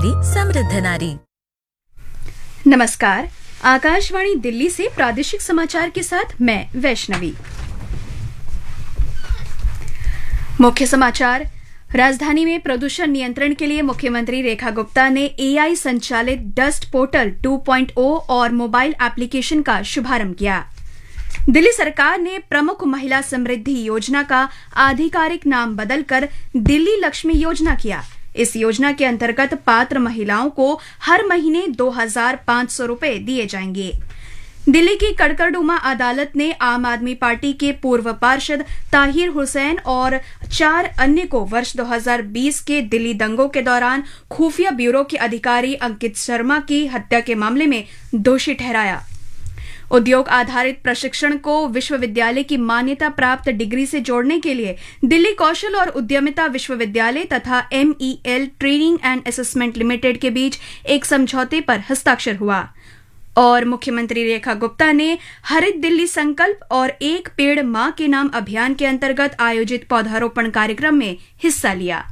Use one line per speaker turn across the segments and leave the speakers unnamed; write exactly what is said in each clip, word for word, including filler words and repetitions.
नारी समृद्ध नारी।
नमस्कार, आकाशवाणी दिल्ली से प्रादेशिक समाचार के साथ मैं वैष्णवी। मुख्य समाचार। राजधानी में प्रदूषण नियंत्रण के लिए मुख्यमंत्री रेखा गुप्ता ने एआई संचालित डस्ट पोर्टल टू पॉइंट ओ और मोबाइल एप्लीकेशन का शुभारंभ किया। दिल्ली सरकार ने प्रमुख महिला समृद्धि योजना का आधिकारिक नाम बदलकर दिल्ली लक्ष्मी योजना किया। इस योजना के अंतर्गत पात्र महिलाओं को हर महीने दो हजार पांच सौ रूपये दिए जाएंगे। दिल्ली की कड़कड़डुमा अदालत ने आम आदमी पार्टी के पूर्व पार्षद ताहिर हुसैन और चार अन्य को वर्ष दो हजार बीस के दिल्ली दंगों के दौरान खुफिया ब्यूरो के अधिकारी अंकित शर्मा की हत्या के मामले में दोषी ठहराया। उद्योग आधारित प्रशिक्षण को विश्वविद्यालय की मान्यता प्राप्त डिग्री से जोड़ने के लिए दिल्ली कौशल और उद्यमिता विश्वविद्यालय तथा MEL training and assessment limited के बीच एक समझौते पर हस्ताक्षर हुआ। और मुख्यमंत्री रेखा गुप्ता ने हरित दिल्ली संकल्प और एक पेड़ मां के नाम अभियान के अंतर्गत आयोजित पौधारोपण कार्यक्रम में हिस्सा लिया।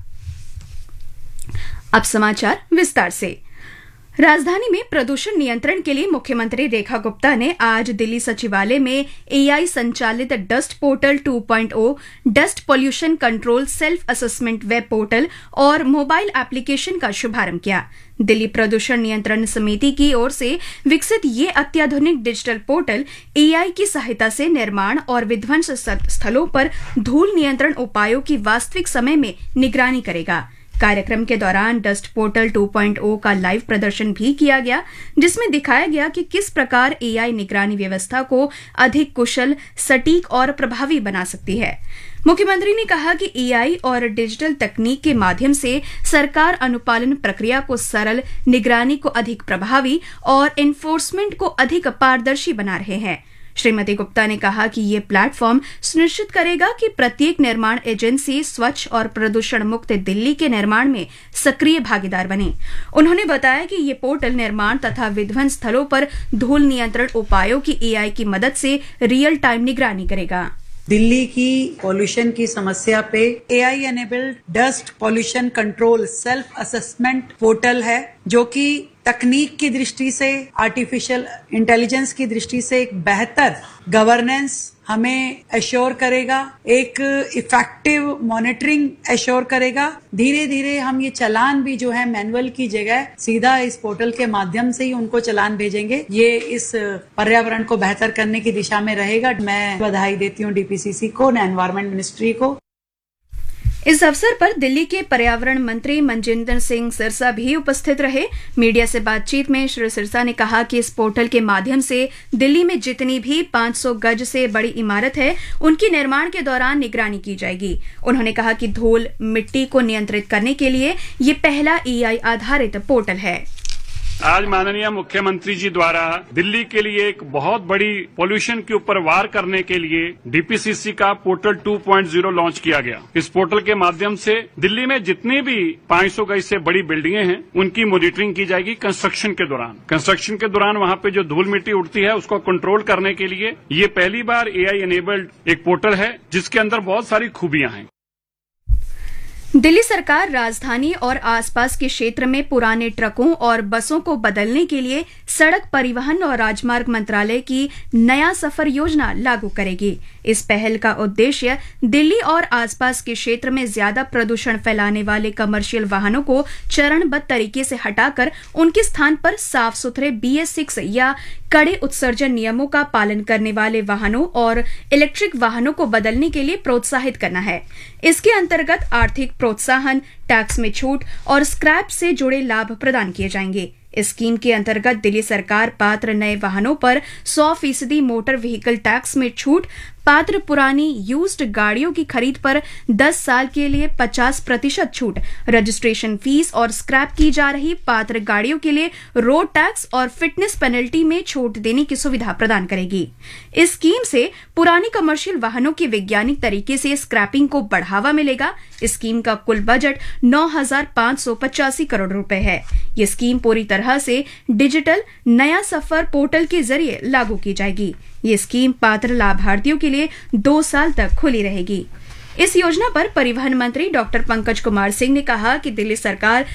अब समाचार विस्तार से। राजधानी में प्रदूषण नियंत्रण के लिए मुख्यमंत्री रेखा गुप्ता ने आज दिल्ली सचिवालय में एआई संचालित डस्ट पोर्टल टू पॉइंट ओ, dust pollution control self assessment web portal और मोबाइल एप्लीकेशन का शुभारंभ किया। दिल्ली प्रदूषण नियंत्रण समिति की ओर से विकसित ये अत्याधुनिक डिजिटल पोर्टल एआई की सहायता से निर्माण और विध्वंस स्थलों पर धूल नियंत्रण उपायों की वास्तविक समय में निगरानी करेगा। कार्यक्रम के दौरान डस्ट पोर्टल टू पॉइंट ओ का लाइव प्रदर्शन भी किया गया, जिसमें दिखाया गया कि किस प्रकार एआई निगरानी व्यवस्था को अधिक कुशल, सटीक और प्रभावी बना सकती है। मुख्यमंत्री ने कहा कि एआई और डिजिटल तकनीक के माध्यम से सरकार अनुपालन प्रक्रिया को सरल, निगरानी को अधिक प्रभावी और एनफोर्समेंट को अधिक पारदर्शी बना रहे हैं। श्रीमती गुप्ता ने कहा कि ये प्लेटफॉर्म सुनिश्चित करेगा कि प्रत्येक निर्माण एजेंसी स्वच्छ और प्रदूषण मुक्त दिल्ली के निर्माण में सक्रिय भागीदार बने। उन्होंने बताया कि ये पोर्टल निर्माण तथा विध्वंस स्थलों पर धूल नियंत्रण उपायों की एआई की मदद से रियल टाइम निगरानी करेगा।
दिल्ली की पॉल्यूशन की समस्या पे AI enabled dust pollution control self assessment portal है, जो कि तकनीक की दृष्टि से, आर्टिफिशियल इंटेलिजेंस की दृष्टि से एक बेहतर गवर्नेंस हमें एश्योर करेगा, एक इफेक्टिव मॉनिटरिंग एश्योर करेगा। धीरे धीरे हम ये चालान भी जो है मैनुअल की जगह सीधा इस पोर्टल के माध्यम से ही उनको चालान भेजेंगे। ये इस पर्यावरण को बेहतर करने की दिशा में रहेगा। मैं बधाई देती हूँ डीपीसीसी को, एनवायरमेंट मिनिस्ट्री को।
इस अवसर पर दिल्ली के पर्यावरण मंत्री मनजिंदर सिंह सिरसा भी उपस्थित रहे। मीडिया से बातचीत में श्री सिरसा ने कहा कि इस पोर्टल के माध्यम से दिल्ली में जितनी भी पांच सौ गज से बड़ी इमारत है, उनकी निर्माण के दौरान निगरानी की जाएगी। उन्होंने कहा कि धूल, मिट्टी को नियंत्रित करने के लिए ये पहला एआई आधारित पोर्टल है।
आज माननीय मुख्यमंत्री जी द्वारा दिल्ली के लिए एक बहुत बड़ी पॉल्यूशन के ऊपर वार करने के लिए डीपीसीसी का पोर्टल टू पॉइंट ओ लॉन्च किया गया। इस पोर्टल के माध्यम से दिल्ली में जितनी भी पांच सौ गज से बड़ी बिल्डिंगें हैं, उनकी मॉनिटरिंग की जाएगी कंस्ट्रक्शन के दौरान। कंस्ट्रक्शन के दौरान वहां पे जो धूल मिट्टी उड़ती है, उसको कंट्रोल करने के लिए ये पहली बार एआई एनेबल्ड एक पोर्टल है, जिसके अंदर बहुत सारी खूबियां हैं।
दिल्ली सरकार राजधानी और आसपास के क्षेत्र में पुराने ट्रकों और बसों को बदलने के लिए सड़क परिवहन और राजमार्ग मंत्रालय की नया सफर योजना लागू करेगी। इस पहल का उद्देश्य दिल्ली और आसपास के क्षेत्र में ज्यादा प्रदूषण फैलाने वाले कमर्शियल वाहनों को चरणबद्ध तरीके से हटाकर उनके स्थान पर साफ सुथरे बीएस सिक्स या कड़े उत्सर्जन नियमों का पालन करने वाले वाहनों और इलेक्ट्रिक वाहनों को बदलने के लिए प्रोत्साहित करना है। इसके अंतर्गत आर्थिक प्रोत्साहन, टैक्स में छूट और स्क्रैप से जुड़े लाभ प्रदान किए जाएंगे। इस स्कीम के अंतर्गत दिल्ली सरकार पात्र नए वाहनों पर सौ फीसदी मोटर व्हीकल टैक्स में छूट, पात्र पुरानी यूज्ड गाड़ियों की खरीद पर दस साल के लिए पचास प्रतिशत छूट, रजिस्ट्रेशन फीस और स्क्रैप की जा रही पात्र गाड़ियों के लिए रोड टैक्स और फिटनेस पेनल्टी में छूट देने की सुविधा प्रदान करेगी। इस स्कीम से पुरानी कमर्शियल वाहनों की वैज्ञानिक तरीके से स्क्रैपिंग को बढ़ावा मिलेगा। इस स्कीम का कुल बजट नौ हजार पांच सौ पचासी करोड़ रुपए है। ये स्कीम पूरी तरह से डिजिटल नया सफर पोर्टल के जरिए लागू की जाएगी। ये स्कीम पात्र लाभार्थियों के लिए दो साल तक खुली रहेगी। इस योजना पर परिवहन मंत्री डॉक्टर पंकज कुमार सिंह ने कहा कि दिल्ली सरकार